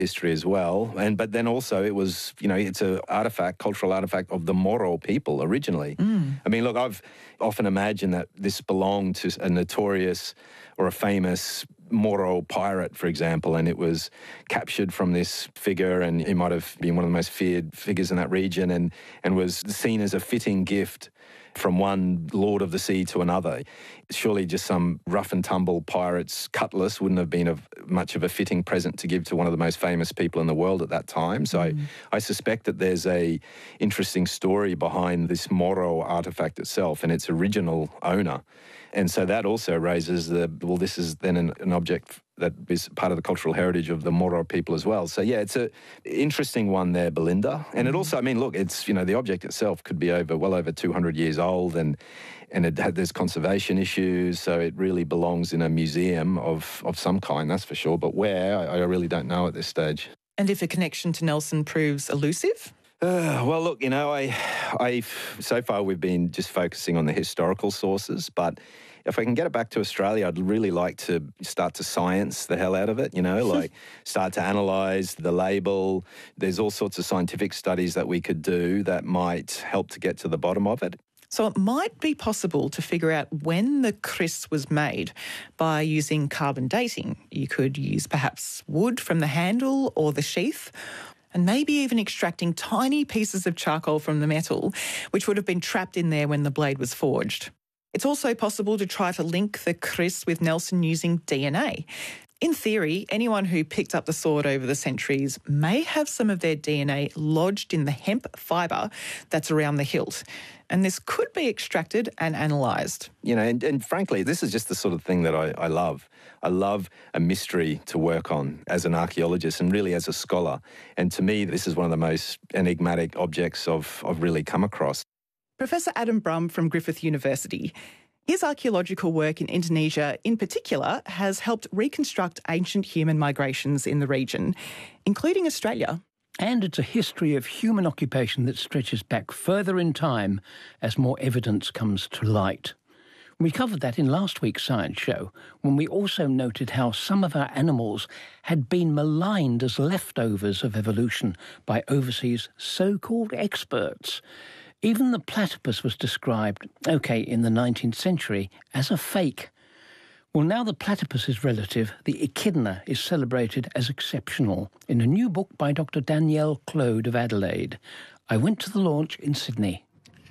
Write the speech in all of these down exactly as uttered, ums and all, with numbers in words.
history as well. And but then also it was, you know, it's an artifact, cultural artifact of the Moro people originally. Mm. I mean, look, I've often imagined that this belonged to a notorious or a famous Moro pirate, for example, and it was captured from this figure, and he might have been one of the most feared figures in that region, and, and was seen as a fitting gift from one lord of the sea to another. Surely just some rough and tumble pirate's cutlass wouldn't have been of much of a fitting present to give to one of the most famous people in the world at that time. So mm. I, I suspect that there's a interesting story behind this Moro artifact itself and its original owner. And so that also raises the, well, this is then an, an object that is part of the cultural heritage of the Moro people as well. So, yeah, it's an interesting one there, Belinda. And it also, I mean, look, it's, you know, the object itself could be over, well over two hundred years old, and and it had, there's conservation issues, so it really belongs in a museum of, of some kind, that's for sure. But where, I, I really don't know at this stage. And if a connection to Nelson proves elusive? Uh, well, look, you know, I, I, so far we've been just focusing on the historical sources, but if I can get it back to Australia, I'd really like to start to science the hell out of it, you know, like start to analyse the label. There's all sorts of scientific studies that we could do that might help to get to the bottom of it. So it might be possible to figure out when the kris was made by using carbon dating. You could use perhaps wood from the handle or the sheath, and maybe even extracting tiny pieces of charcoal from the metal, which would have been trapped in there when the blade was forged. It's also possible to try to link the kris with Nelson using D N A. In theory, anyone who picked up the sword over the centuries may have some of their D N A lodged in the hemp fibre that's around the hilt, and this could be extracted and analysed. You know, and, and frankly, this is just the sort of thing that I, I love. I love a mystery to work on as an archaeologist and really as a scholar. And to me, this is one of the most enigmatic objects I've, I've really come across. Professor Adam Brum from Griffith University. His archaeological work in Indonesia in particular has helped reconstruct ancient human migrations in the region, including Australia. And it's a history of human occupation that stretches back further in time as more evidence comes to light. We covered that in last week's Science Show, when we also noted how some of our animals had been maligned as leftovers of evolution by overseas so-called experts. Even the platypus was described, OK, in the nineteenth century, as a fake. Well, now the platypus's relative, the echidna, is celebrated as exceptional in a new book by Doctor Danielle Clode of Adelaide. I went to the launch in Sydney.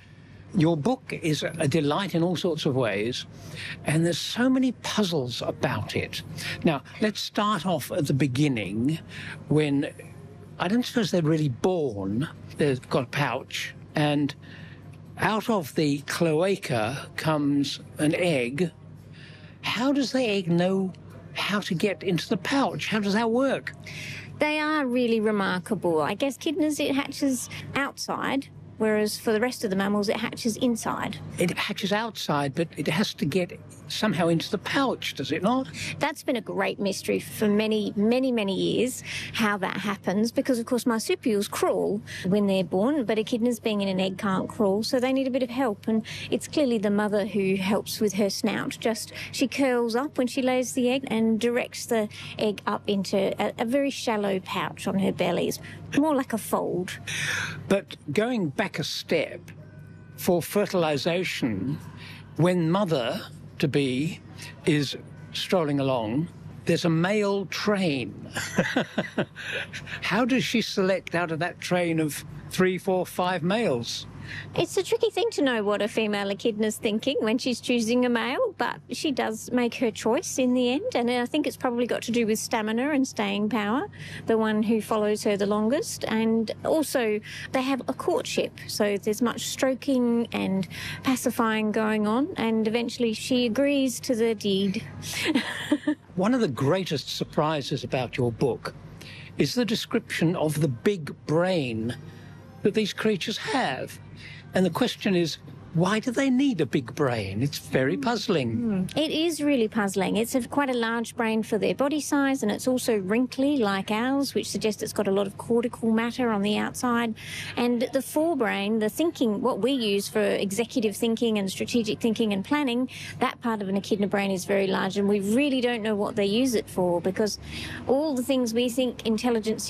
Your book is a delight in all sorts of ways, and there's so many puzzles about it. Now, let's start off at the beginning, when I don't suppose they're really born. They've got a pouch, and out of the cloaca comes an egg. How does the egg know how to get into the pouch? How does that work? They are really remarkable. I guess echidnas, it hatches outside, whereas for the rest of the mammals, it hatches inside. It hatches outside, but it has to get somehow into the pouch, does it not? That's been a great mystery for many, many, many years, how that happens, because, of course, marsupials crawl when they're born, but echidnas being in an egg can't crawl, so they need a bit of help, and it's clearly the mother who helps with her snout. Just she curls up when she lays the egg and directs the egg up into a, a very shallow pouch on her belly. It's more like a fold. But going back a step, for fertilisation, when mother-to-be is strolling along, there's a male train. How does she select out of that train of three, four, five males? It's a tricky thing to know what a female echidna's thinking when she's choosing a male, but she does make her choice in the end, and I think it's probably got to do with stamina and staying power, the one who follows her the longest. And also they have a courtship, so there's much stroking and pacifying going on, and eventually she agrees to the deed. One of the greatest surprises about your book is the description of the big brain that these creatures have. And the question is, Why do they need a big brain? It's very puzzling. It is really puzzling. It's a, quite a large brain for their body size, and it's also wrinkly like ours, which suggests it's got a lot of cortical matter on the outside. And the forebrain, the thinking, what we use for executive thinking and strategic thinking and planning, that part of an echidna brain is very large, and we really don't know what they use it for, because all the things we think intelligence